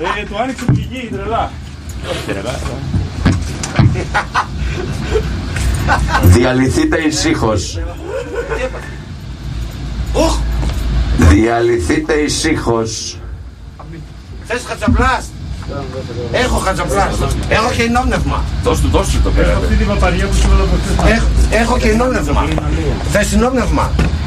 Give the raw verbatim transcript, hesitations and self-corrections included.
Ε, του άνοιξε πηγή, τρελά. Όχι τρελά. Διαλυθείτε ησύχως. Διαλυθείτε ησύχως. Θες χατσαπλάς? Έχω χατσαπλάς. Έχω και ενόπνευμα. Δώσ' του, δώσ' του το πέρα. Έχω και ενόπνευμα. Θες ενόπνευμα?